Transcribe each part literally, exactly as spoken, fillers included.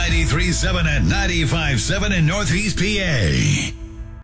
ninety-three point seven and ninety-five point seven in Northeast P A.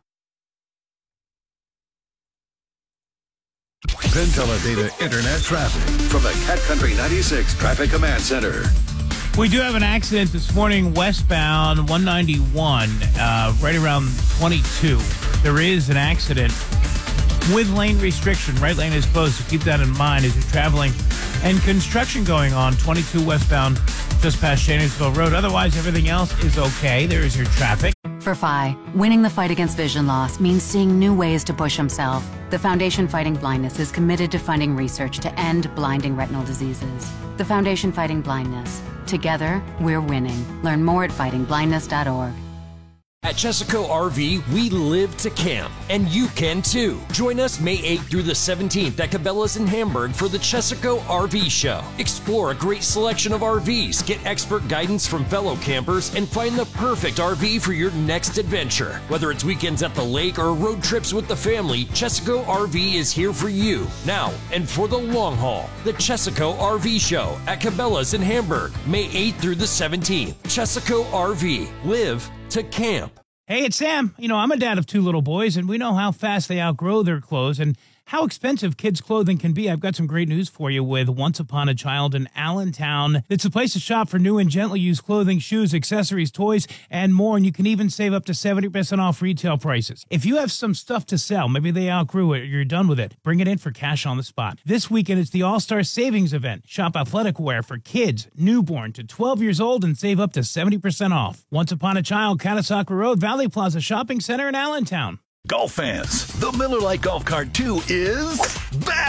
PenTeleData Internet traffic from the Cat Country ninety-six Traffic Command Center. We do have an accident this morning westbound one ninety-one, uh, right around twenty-two. There is an accident with lane restriction. Right lane is closed, so keep that in mind as you're traveling. And construction going on, twenty-two westbound, just past Shanersville Road. Otherwise, everything else is okay. There is your traffic. For F I, winning the fight against vision loss means seeing new ways to push himself. The Foundation Fighting Blindness is committed to funding research to end blinding retinal diseases. The Foundation Fighting Blindness. Together, we're winning. Learn more at fighting blindness dot org. At Chesaco R V, we live to camp, and you can too. Join us May eighth through the seventeenth at Cabela's in Hamburg for the Chesaco R V Show. Explore a great selection of R Vs, get expert guidance from fellow campers, and find the perfect R V for your next adventure. Whether it's weekends at the lake or road trips with the family, Chesaco R V is here for you, now and for the long haul. The Chesaco R V Show at Cabela's in Hamburg, May eighth through the seventeenth. Chesaco R V. Live to camp. Hey, it's Sam. You know, I'm a dad of two little boys, and we know how fast they outgrow their clothes and how expensive kids' clothing can be. I've got some great news for you with Once Upon a Child in Allentown. It's a place to shop for new and gently used clothing, shoes, accessories, toys, and more, and you can even save up to seventy percent off retail prices. If you have some stuff to sell, maybe they outgrew it or you're done with it, bring it in for cash on the spot. This weekend, it's the All-Star Savings Event. Shop athletic wear for kids, newborn to twelve years old, and save up to seventy percent off. Once Upon a Child, Catasauqua Road, Valley Plaza Shopping Center in Allentown. Golf fans, the Miller Lite Golf Cart two is back!